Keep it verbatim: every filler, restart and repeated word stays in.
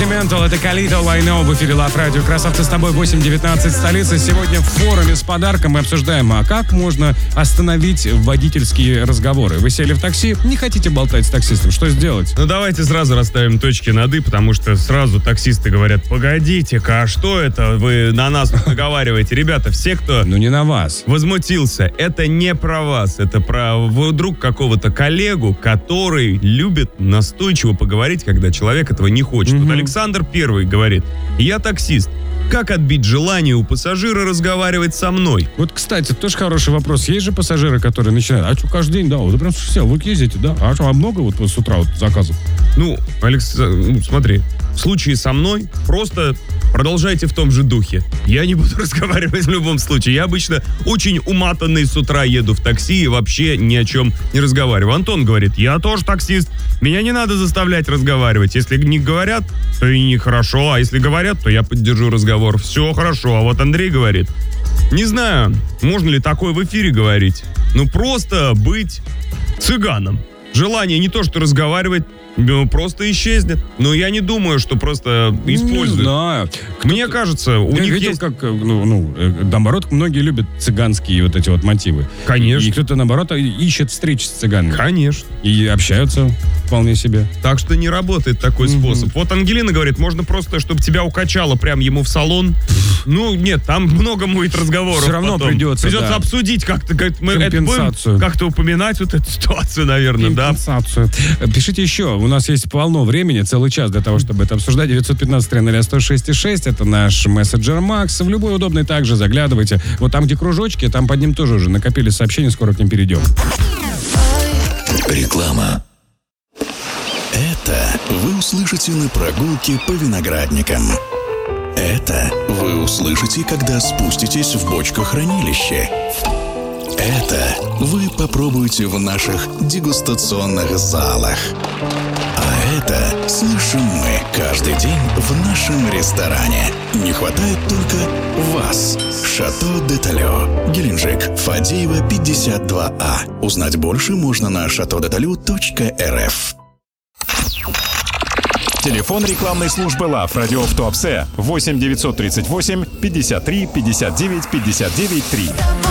Rudimental, это Khalid I Know в эфире Love Radio. Красавцы, с тобой восемь девятнадцать столица. Сегодня в форуме с подарком мы обсуждаем, а как можно остановить водительские разговоры. Вы сели в такси, не хотите болтать с таксистом, что сделать? Ну давайте сразу расставим точки над «и», потому что сразу таксисты говорят: погодите-ка, а что это вы на нас наговариваете? Ребята, все, кто... Ну не на вас. Возмутился, это не про вас, это про вдруг какого-то коллегу, который любит настойчиво поговорить, когда человек этого не хочет. Mm-hmm. Вот Александр Первый говорит: я таксист. Как отбить желание у пассажира разговаривать со мной? Вот, кстати, тоже хороший вопрос. Есть же пассажиры, которые начинают: а что, каждый день, да, вот прям все, вот ездите, да, а что, а много вот с утра вот заказов? Ну, Алекс, ну, смотри, в случае со мной просто продолжайте в том же духе. Я не буду разговаривать в любом случае. Я обычно очень уматанный с утра еду в такси и вообще ни о чем не разговариваю. Антон говорит: я тоже таксист, меня не надо заставлять разговаривать. Если не говорят, то и нехорошо, а если говорят, то я поддержу разговор. Все хорошо. А вот Андрей говорит: не знаю, можно ли такое в эфире говорить, но просто быть цыганом. Желание не то что разговаривать, ну, просто исчезнет. Но я не думаю, что просто используют. Не знаю. Мне кажется, у я них видел, есть... как, ну, ну, наоборот, многие любят цыганские вот эти вот мотивы. Конечно. И кто-то, наоборот, ищет встречи с цыганами. Конечно. И общаются вполне себе. Так что не работает такой mm-hmm. способ. Вот Ангелина говорит: можно просто, чтобы тебя укачало прям ему в салон. Ну, нет, там много будет разговоров. Все равно потом. придется, Придется да. обсудить как-то. Как мы компенсацию. Это как-то упоминать вот эту ситуацию, наверное, компенсацию. Да. Пишите еще. У нас есть полно времени, целый час для того, чтобы это обсуждать. девятьсот пятнадцать три ноль сто шесть шесть. Это наш мессенджер Макс. В любой удобный также заглядывайте. Вот там, где кружочки, там под ним тоже уже накопили сообщения. Скоро к ним перейдем. Реклама. Это вы услышите на прогулке по виноградникам. Это вы услышите, когда спуститесь в бочкохранилище. Это вы попробуете в наших дегустационных залах. А это слышим мы каждый день в нашем ресторане. Не хватает только вас. Шато де Талё, Геленджик, Фадеева, пятьдесят два А. Узнать больше можно на шато де талё точка эр эф. Телефон рекламной службы Love Radio в Туапсе восемь девятьсот тридцать восемь пятьдесят три пятьдесят девять пятьдесят девять три.